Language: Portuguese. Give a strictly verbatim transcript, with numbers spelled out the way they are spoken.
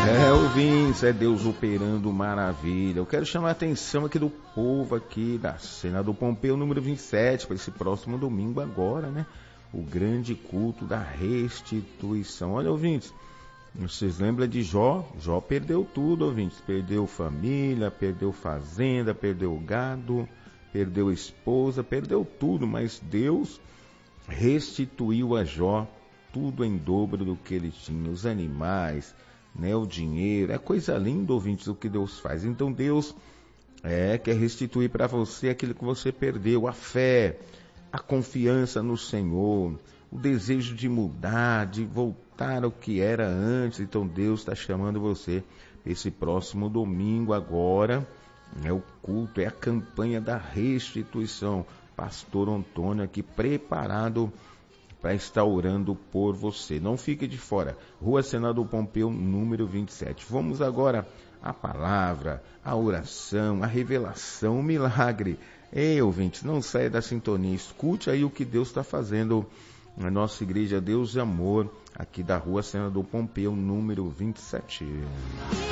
É, ouvintes, é Deus operando maravilha. Eu quero chamar a atenção aqui do povo aqui da Senador Pompeu, número vinte e sete, para esse próximo domingo agora, né? O grande culto da restituição. Olha, ouvintes, vocês lembram de Jó? Jó perdeu tudo, ouvintes. Perdeu família, perdeu fazenda, perdeu gado, perdeu esposa, perdeu tudo, mas Deus restituiu a Jó tudo em dobro do que ele tinha, os animais, né, o dinheiro. É coisa linda, ouvintes, o que Deus faz. Então Deus é, quer restituir para você aquilo que você perdeu, a fé, a confiança no Senhor, o desejo de mudar, de voltar ao que era antes. Então Deus está chamando você esse próximo domingo agora, é o culto, é a campanha da restituição. Pastor Antônio aqui preparado para estar orando por você. Não fique de fora. Rua Senador Pompeu, número vinte e sete. Vamos agora à palavra, à oração, à revelação, o milagre. Ei, ouvintes, não saia da sintonia. Escute aí o que Deus está fazendo na nossa igreja Deus e Amor, aqui da Rua Senador Pompeu, número vinte e sete.